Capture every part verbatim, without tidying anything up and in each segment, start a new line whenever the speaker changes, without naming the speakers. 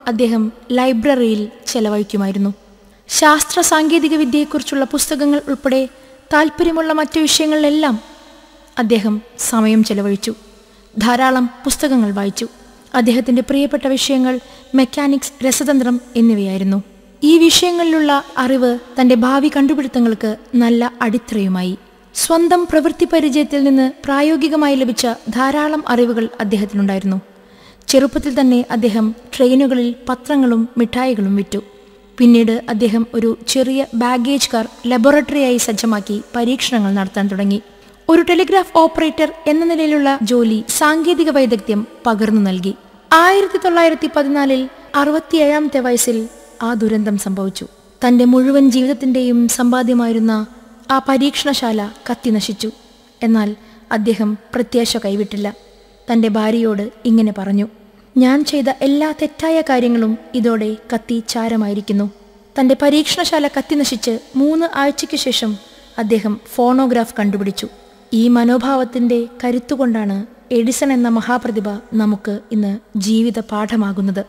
അദ്ദേഹം ലൈബ്രറിയിൽ ചെലവഴിക്കുമായിരുന്നു. ശാസ്ത്ര സാങ്കേതിക വിദ്യയെക്കുറിച്ചുള്ള പുസ്തകങ്ങൾ ഉൾപ്പെടെ താല്പര്യമുള്ള മറ്റു വിഷയങ്ങളിലെല്ലാം അദ്ദേഹം സമയം ചെലവഴിച്ചു. ധാരാളം പുസ്തകങ്ങൾ വായിച്ചു. അദ്ദേഹത്തിൻ്റെ പ്രിയപ്പെട്ട വിഷയങ്ങൾ മെക്കാനിക്സ്, രസതന്ത്രം എന്നിവയായിരുന്നു. ഈ വിഷയങ്ങളിലുള്ള അറിവ് തൻ്റെ ഭാവി കണ്ടുപിടുത്തങ്ങൾക്ക് നല്ല അടിത്തറയുമായി. സ്വന്തം പ്രവൃത്തി പരിചയത്തിൽ നിന്ന് പ്രായോഗികമായി ലഭിച്ച ധാരാളം അറിവുകൾ അദ്ദേഹത്തിനുണ്ടായിരുന്നു. ചെറുപ്പത്തിൽ തന്നെ അദ്ദേഹം ട്രെയിനുകളിൽ പത്രങ്ങളും മിഠായികളും വിറ്റു. പിന്നീട് അദ്ദേഹം ഒരു ചെറിയ ബാഗേജ് കാർ ലബോറട്ടറിയായി സജ്ജമാക്കി പരീക്ഷണങ്ങൾ നടത്താൻ തുടങ്ങി. ഒരു ടെലിഗ്രാഫ് ഓപ്പറേറ്റർ എന്ന നിലയിലുള്ള ജോലി സാങ്കേതിക വൈദഗ്ധ്യം പകർന്നു നൽകി. ആയിരത്തി തൊള്ളായിരത്തി പതിനാലിൽ അറുപത്തിയേഴാമത്തെ വയസ്സിൽ ആ ദുരന്തം സംഭവിച്ചു. തൻ്റെ മുഴുവൻ ജീവിതത്തിൻ്റെയും സമ്പാദ്യമായിരുന്ന ആ പരീക്ഷണശാല കത്തിനശിച്ചു. എന്നാൽ അദ്ദേഹം പ്രത്യാശ കൈവിട്ടില്ല. തൻ്റെ ഭാര്യയോട് ഇങ്ങനെ പറഞ്ഞു: ഞാൻ ചെയ്ത എല്ലാ തെറ്റായ കാര്യങ്ങളും ഇതോടെ കത്തി ചാരമായിരിക്കുന്നു. തൻ്റെ പരീക്ഷണശാല കത്തിനശിച്ച് മൂന്ന് ആഴ്ചയ്ക്ക് ശേഷം അദ്ദേഹം ഫോണോഗ്രാഫ് കണ്ടുപിടിച്ചു. ഈ മനോഭാവത്തിൻ്റെ കരുത്തുകൊണ്ടാണ് എഡിസൺ എന്ന മഹാപ്രതിഭ നമുക്ക് ഇന്ന് ജീവിത പാഠമാകുന്നത്.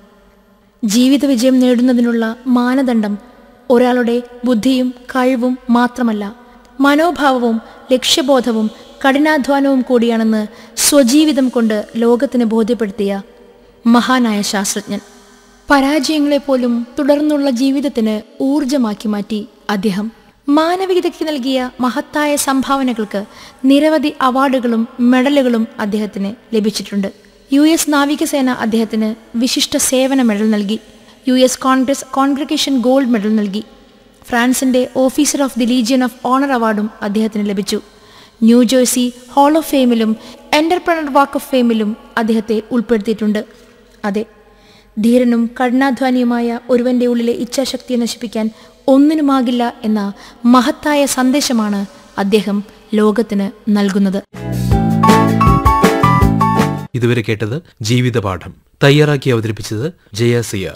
ജീവിത വിജയം നേടുന്നതിനുള്ള മാനദണ്ഡം ഒരാളുടെ ബുദ്ധിയും കഴിവും മാത്രമല്ല, മനോഭാവവും ലക്ഷ്യബോധവും കഠിനാധ്വാനവും കൂടിയാണെന്ന് സ്വജീവിതം കൊണ്ട് ലോകത്തിന് ബോധ്യപ്പെടുത്തിയ മഹാനായ ശാസ്ത്രജ്ഞൻ. പരാജയങ്ങളെപ്പോലും തുടർന്നുള്ള ജീവിതത്തിന് ഊർജമാക്കി മാറ്റി അദ്ദേഹം. മാനവികതയ്ക്ക് നൽകിയ മഹത്തായ സംഭാവനകൾക്ക് നിരവധി അവാർഡുകളും മെഡലുകളും അദ്ദേഹത്തിന് ലഭിച്ചിട്ടുണ്ട്. യു എസ് നാവികസേന അദ്ദേഹത്തിന് വിശിഷ്ട സേവന മെഡൽ നൽകി. U S Congress congregation gold medal നൽകി. ഫ്രാൻസിന്റെ officer of the legion of owner അവാർഡും അദ്ദേഹത്തിന് ലഭിച്ചു. New Jersey hall of ഫെയിമിലും entrepreneur walk of ഫെയിമിലും അദ്ദേഹത്തെ ഉൾപ്പെടുത്തിയിട്ടുണ്ട്. അതെ, ധീരനും കഠിനാധ്വാനിയുമായ ഒരുവന്റെ ഉള്ളിലെ ഇച്ഛാശക്തിയെ നശിപ്പിക്കാൻ ഒന്നിനുമാകില്ല എന്ന മഹത്തായ സന്ദേശമാണ് അദ്ദേഹം ലോകത്തിന് നൽകുന്നത്.
ഇതുവരെ കേട്ടത് ജീവിതപാഠം. തയ്യാറാക്കി അവതരിപ്പിച്ചത് ജയ സിയാർ.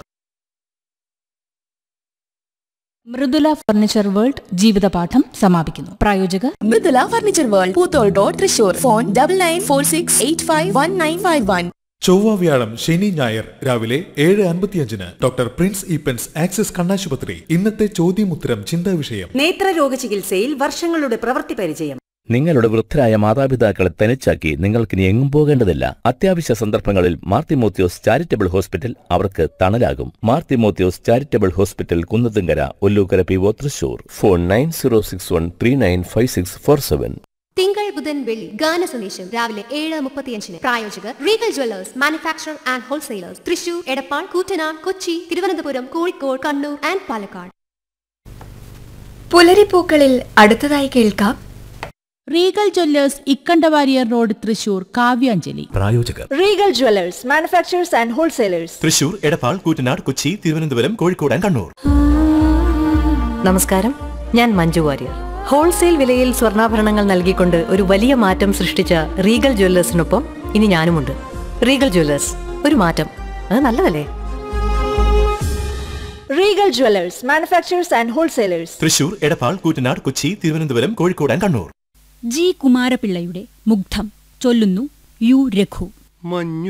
മൃദുല ഫർണിച്ചർ വേൾഡ് ജീവിതപാഠം സമാപിക്കുന്നു. പ്രായോജകർ
Mridula furniture world, Poothole road, Thrissur. Phone double nine four six eight five one nine five one.
ചൊവ്വ, വ്യാഴം, ശനി, ഞായർ രാവിലെ ഏഴ് അൻപത്തിയഞ്ചിന് ഡോക്ടർ പ്രിൻസ് ഈപ്പൻസ് ആക്സിസ് കണ്ണാശുപത്രി. ഇന്നത്തെ ചോദ്യമുത്തരം ചിന്താ വിഷയം.
നേത്രരോഗ ചികിത്സയിൽ വർഷങ്ങളുടെ പ്രവൃത്തി പരിചയം.
നിങ്ങളുടെ വൃദ്ധരായ മാതാപിതാക്കളെ തനിച്ചാക്കി നിങ്ങൾക്കിനി എങ്ങും പോകേണ്ടതില്ല. അത്യാവശ്യ സന്ദർഭങ്ങളിൽ മാർ തിമോത്തിയോസ് ചാരിറ്റബിൾ ഹോസ്പിറ്റൽ അവർക്ക് തണലാകും. Mar Timotheos charitable hospital, Kunnathunkara, Ollukkara, P O, Thrissur. Phone nine zero six one three nine five six four seven.
തിങ്കൾ, ബുധൻ, വെള്ളി ഗാന സന്ദേശം രാവിലെ ഏഴ് മുപ്പത്തിയഞ്ചിന്. പ്രായോജകർ Regal Jewellers, manufacturer and wholesalers, Thrissur, Edappal, Koottanad, Kochi, Thiruvananthapuram, Kozhikode, Kannur and Palakkad.
പുലരിപ്പൂക്കളിൽ അടുത്തതായി കേൾക്കാം
Regal Jewellers, Ikkanda Warrier road, Thrissur. Kavyanjali.
പ്രായോജകർ
Regal Jewellers, manufacturers and wholesalers,
Thrissur, Edappal, Koottanad, Kochi, Thiruvananthapuram, Kozhikode and Kannur.
നമസ്കാരം, ഞാൻ മഞ്ജു വാര്യർ. ഹോൾസെയിൽ വിലയിൽ സ്വർണ്ണാഭരണങ്ങൾ നൽകിക്കൊണ്ട് ഒരു വലിയ മാറ്റം സൃഷ്ടിച്ച റീഗൽ ജ്വല്ലേഴ്സിനൊപ്പം ഇനി ഞാനുമുണ്ട്. റീഗൽ ജ്വല്ലേഴ്സ്, ഒരു മാറ്റം, അത് നല്ലതല്ലേ?
Regal Jewellers, manufacturers and wholesalers,
Thrissur, Edappal, Koottanad, Kochi, Thiruvananthapuram, Kozhikode and Kannur.
G കുമാരപിള്ളയുടെ മുഗ്ധം ചൊല്ലുന്നു യു രഘു.